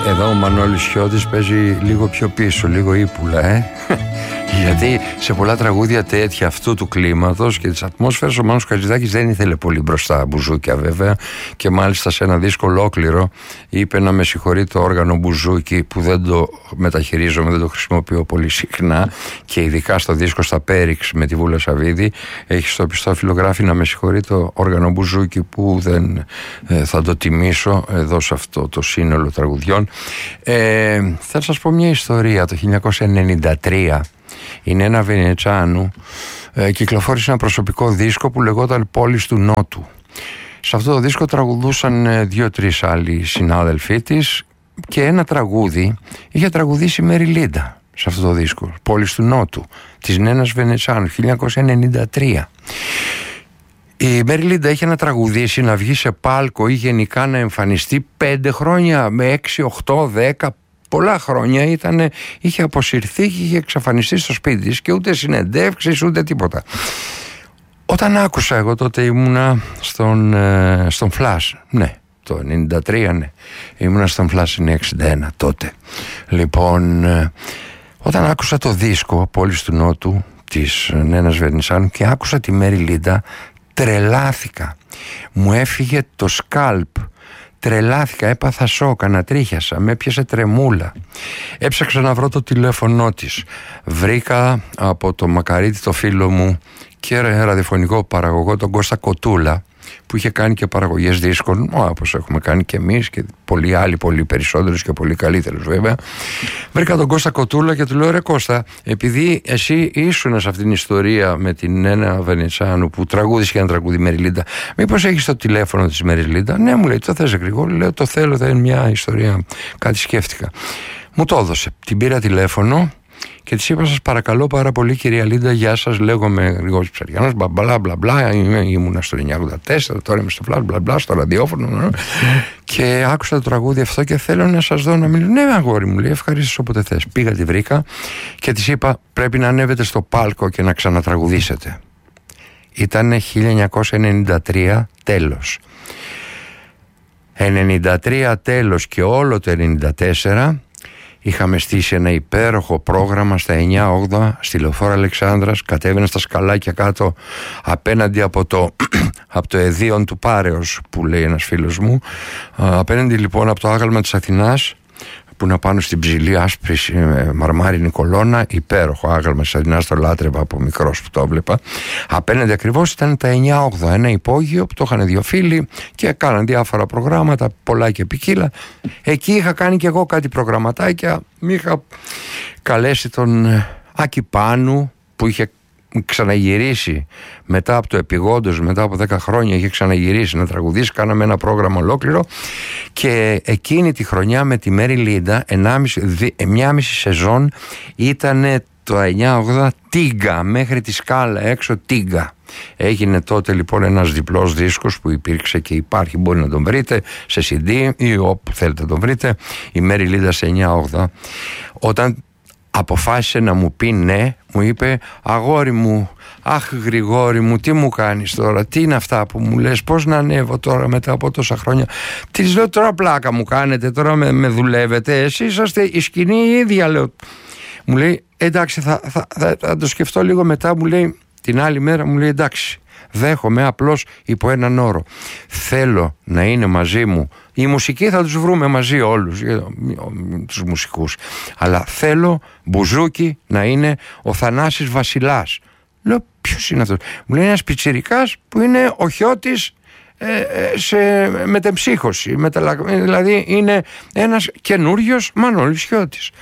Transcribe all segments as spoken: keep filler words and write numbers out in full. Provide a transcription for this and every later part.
Εδώ ο Μανώλης Χιώτης παίζει λίγο πιο πίσω, λίγο ύπουλα, ε. Γιατί σε πολλά τραγούδια τέτοια αυτού του κλίματος και της ατμόσφαιρας ο Μάνος Χατζηδάκης δεν ήθελε πολύ μπροστά μπουζούκια βέβαια, και μάλιστα σε ένα δίσκο ολόκληρο είπε να με συγχωρεί το όργανο μπουζούκι που δεν το μεταχειρίζομαι, δεν το χρησιμοποιώ πολύ συχνά, και ειδικά στο δίσκο στα Πέριξ με τη Βούλα Σαββίδη έχει στο πιστόφυλλο γράφει να με συγχωρεί το όργανο μπουζούκι που δεν ε, θα το τιμήσω εδώ σε αυτό το σύνολο τραγουδιών. ε, Θα σας πω μια ιστορία. Το χίλια εννιακόσια ενενήντα τρία είναι ένα Βενετσάνου, ε, κυκλοφόρησε ένα προσωπικό δίσκο που λεγόταν Πόλεις του Νότου. Σε αυτό το δίσκο τραγουδούσαν ε, δύο-τρεις άλλοι συνάδελφοί της, και ένα τραγούδι είχε τραγουδήσει η Μέρι Λίντα σε αυτό το δίσκο, Πόλεις του Νότου, της Νένας Βενετσάνου, χίλια εννιακόσια ενενήντα τρία. Η Μέρι Λίντα είχε να τραγουδήσει, να βγει σε πάλκο ή γενικά να εμφανιστεί πέντε χρόνια, με έξι, οκτώ, δέκα, πολλά χρόνια ήτανε, είχε αποσυρθεί και είχε εξαφανιστεί στο σπίτι της και ούτε συνεντεύξεις ούτε τίποτα. Όταν άκουσα, εγώ τότε ήμουνα στον, ε, στον Flash, ναι, το ενενήντα τρία, ναι, ήμουνα στον Flash, είναι εξήντα ένα τότε. Λοιπόν, ε, όταν άκουσα το δίσκο Πόλης του Νότου της Νένας Βενετσάνου και άκουσα τη Μέρι Λίντα, τρελάθηκα, μου έφυγε το σκάλπ. Τρελάθηκα, έπαθα σοκ, ανατρίχιασα, με έπιασε τρεμούλα. Έψαξα να βρω το τηλέφωνό της. Βρήκα από το Μακαρίτη, το φίλο μου και ραδιοφωνικό παραγωγό, τον Κώστα Κοτούλα, που είχε κάνει και παραγωγές δίσκων, όπως έχουμε κάνει και εμείς και πολλοί άλλοι, πολύ περισσότερους και πολύ καλύτερους βέβαια. Βρήκα τον Κώστα Κοτούλα και του λέω: ρε Κώστα, επειδή εσύ ήσουν σε αυτήν την ιστορία με την Νένα Βενετσάνου που τραγούδισε και ένα τραγούδι Μέρι Λίντα, μήπως έχεις το τηλέφωνο της Μέρι Λίντα? Ναι, μου λέει, το θες Γρηγόρη? Λέω, το θέλω, θα είναι μια ιστορία, κάτι σκέφτηκα. Μου το έδωσε, την πήρα τηλέφωνο και της είπα: σας παρακαλώ πάρα πολύ κυρία Λίντα, γεια σας, λέγομαι Γρηγόρης Ψαριανός, μπλα μπλα μπλα, ήμουνα στο εννιακόσια ογδόντα τέσσερα, τώρα είμαι στο Flash, μπλα μπλα, στο ραδιόφωνο, και άκουσα το τραγούδι αυτό και θέλω να σας δω να μιλήσω. Ναι αγόρι μου, λέει, ευχαρίστως όποτε θες. Πήγα, τη βρήκα και της είπα: πρέπει να ανέβετε στο πάλκο και να ξανατραγουδήσετε. Ήτανε χίλια εννιακόσια ενενήντα τρία τέλος. ενενήντα τρία τέλος και όλο το ενενήντα τέσσερα είχαμε στήσει ένα υπέροχο πρόγραμμα στα εννιά ογδόντα στη Λεωφόρο Αλεξάνδρας. Κατέβαινα στα σκαλάκια κάτω απέναντι από το, από το εδίον του Πάρεως που λέει ένας φίλος μου, απέναντι λοιπόν από το άγαλμα της Αθηνάς που είναι πάνω στην ψηλή άσπρη μαρμάρινη κολόνα, υπέροχο άγαλμα της Αθηνάς, το λάτρευα από μικρός που το έβλεπα. Απέναντι ακριβώς ήταν τα εννιά ογδόντα, ένα υπόγειο που το είχαν δύο φίλοι και έκαναν διάφορα προγράμματα, πολλά και ποικίλα. Εκεί είχα κάνει και εγώ κάτι προγραμματάκια, μη είχα καλέσει τον Άκη Πάνου που είχε ξαναγυρίσει μετά από το επειγόντως, μετά από δέκα χρόνια είχε ξαναγυρίσει να τραγουδήσει, κάναμε ένα πρόγραμμα ολόκληρο και εκείνη τη χρονιά με τη Μέρι Λίντα μια μισή σεζόν ήταν το εννιά ογδόντα Τίγκα, μέχρι τη Σκάλα έξω Τίγκα. Έγινε τότε λοιπόν ένας διπλός δίσκος που υπήρξε και υπάρχει, μπορεί να τον βρείτε σε σι ντι ή όπου θέλετε να τον βρείτε, η Μέρι Λίντα σε εννιά ογδόντα. Όταν αποφάσισε να μου πει ναι, μου είπε: αγόρι μου, αχ Γρηγόρη μου, τι μου κάνεις τώρα, τι είναι αυτά που μου λες, πώς να ανέβω τώρα μετά από τόσα χρόνια? Της λέω: τώρα πλάκα μου κάνετε, τώρα με, με δουλεύετε, εσείς είσαστε η σκηνή η ίδια, λέω. Μου λέει: εντάξει, θα, θα, θα, θα το σκεφτώ λίγο μετά. Μου λέει την άλλη μέρα, μου λέει: εντάξει, δέχομαι, απλώς υπό έναν όρο. Θέλω να είναι μαζί μου. Η μουσική θα τους βρούμε μαζί όλους, τους μουσικούς. Αλλά θέλω μπουζούκι να είναι ο Θανάσης Βασιλάς. Λέω: ποιος είναι αυτός? Μου λέει: ένας πιτσιρικάς που είναι ο Χιώτης ε, σε μετεμψύχωση. Μεταλα... Δηλαδή είναι ένας καινούριος Μανώλης Χιώτης.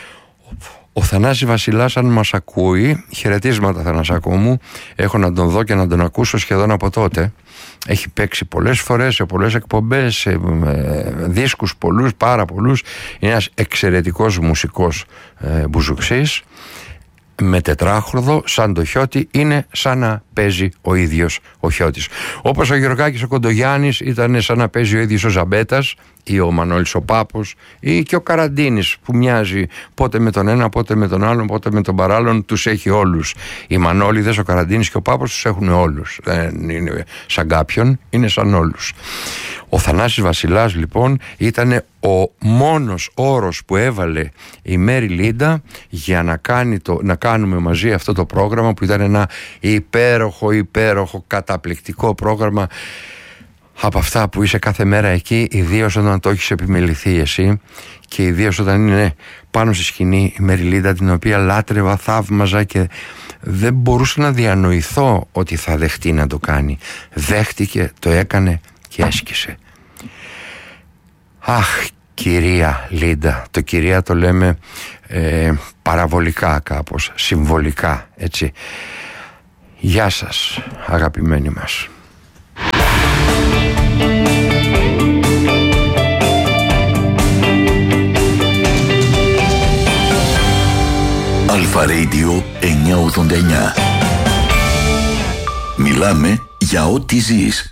Ο Θανάσης Βασιλάς, αν μας ακούει, χαιρετίσματα Θανασάκο μου, έχω να τον δω και να τον ακούσω σχεδόν από τότε. Έχει παίξει πολλές φορές, σε πολλές εκπομπές, σε ε, δίσκους πολλούς, πάρα πολλούς. Είναι ένας εξαιρετικός μουσικός ε, μπουζουξής, με τετράχορδο, σαν το Χιώτη, είναι σαν να παίζει ο ίδιος ο Χιώτης. Όπως ο Γεωργάκης ο Κοντογιάννης ήταν σαν να παίζει ο ίδιος ο Ζαμπέτας, ή ο Μανώλης ο Πάπος ή και ο Καραντίνης που μοιάζει πότε με τον ένα, πότε με τον άλλον, πότε με τον παράλλον, τους έχει όλους. Οι Μανώληδες, ο Καραντίνης και ο Πάπος τους έχουν όλους. Δεν είναι σαν κάποιον, είναι σαν όλους. Ο Θανάσης Βασιλάς λοιπόν ήταν ο μόνος όρος που έβαλε η Μέρι Λίντα για να, κάνει το, να κάνουμε μαζί αυτό το πρόγραμμα, που ήταν ένα υπέροχο, υπέροχο, καταπληκτικό πρόγραμμα, από αυτά που είσαι κάθε μέρα εκεί, ιδίως όταν το έχεις επιμεληθεί εσύ και ιδίως όταν είναι πάνω στη σκηνή η Μέρι Λίντα, την οποία λάτρευα, θαύμαζα και δεν μπορούσα να διανοηθώ ότι θα δεχτεί να το κάνει. Δέχτηκε, το έκανε και έσκησε. Αχ, κυρία Λίντα, το κυρία το λέμε ε, παραβολικά κάπως, συμβολικά, έτσι. Γεια σας, αγαπημένοι μας. Αλφα Radio εννιακόσια ογδόντα εννιά. Μιλάμε για ό,τι ζεις.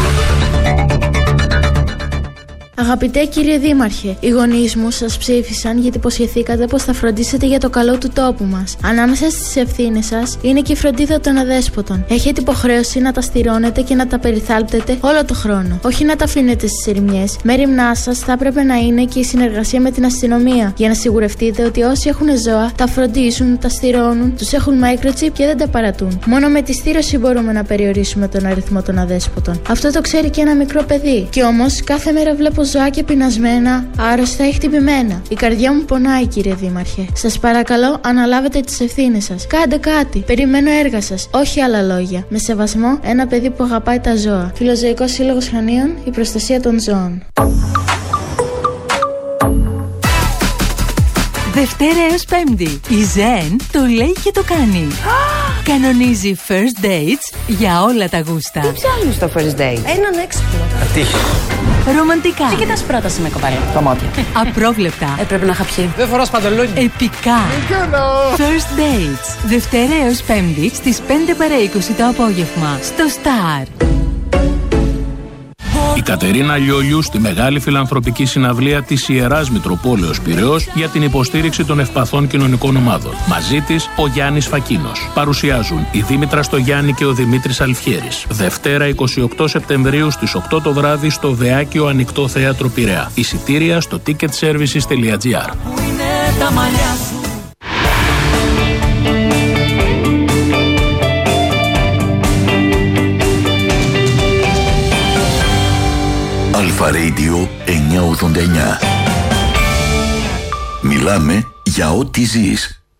Αγαπητέ κύριε Δήμαρχε, οι γονείς μου σας ψήφισαν γιατί υποσχεθήκατε πως θα φροντίσετε για το καλό του τόπου μας. Ανάμεσα στις ευθύνες σας είναι και η φροντίδα των αδέσποτων. Έχετε υποχρέωση να τα στηρώνετε και να τα περιθάλπτετε όλο το χρόνο. Όχι να τα αφήνετε στις ερημιές. Μέριμνά σας θα έπρεπε να είναι και η συνεργασία με την αστυνομία, για να σιγουρευτείτε ότι όσοι έχουν ζώα τα φροντίζουν, τα στηρώνουν, τους έχουν microchip και δεν τα παρατούν. Μόνο με τη στήρωση μπορούμε να περιορίσουμε τον αριθμό των αδέσποτων. Αυτό το ξέρει και ένα μικρό παιδί. Κι όμως κάθε μέρα βλέπω ζωάκια πεινασμένα, άρρωστα ή χτυπημένα. Η καρδιά μου πονάει, κύριε Δήμαρχε. Σας παρακαλώ, αναλάβετε τις ευθύνες σας. Κάντε κάτι. Περιμένω έργα σας. Όχι άλλα λόγια. Με σεβασμό, ένα παιδί που αγαπάει τα ζώα. Φιλοζωικός Σύλλογος Χανίων, η προστασία των ζώων. Δευτέρα έως Πέμπτη. Η Ζεν το λέει και το κάνει. Κανονίζει first dates για όλα τα γούστα. Τι ψάχνεις στο first date? Έναν έξυπνο. Ατύχη. Ρομαντικά. Τι κοιτάς πρόταση με κοπέλα? Τα μάτια. Απρόβλεπτα. Ε, πρέπει να είχα πιει. Δεν φοράς παντελόνι. Επικά. First dates. Δευτέρα έως Πέμπτη στις πέντε παρά είκοσι το απόγευμα. Στο Star. Η Κατερίνα Λιόλιου στη μεγάλη φιλανθρωπική συναυλία της Ιεράς Μητροπόλεως Πειραιώς για την υποστήριξη των ευπαθών κοινωνικών ομάδων. Μαζί της ο Γιάννης Φακίνος. Παρουσιάζουν η Δήμητρα Στογιάννη και ο Δημήτρης Αλφιέρης. Δευτέρα εικοστή ογδόη Σεπτεμβρίου στις οκτώ το βράδυ στο Δεάκιο Ανοιχτό Θέατρο Πειραιά. Εισιτήρια στο ticket services τελεία gr. Αλφα Radio εννιακόσια ογδόντα εννιά. Μιλάμε για ό,τι ζεις.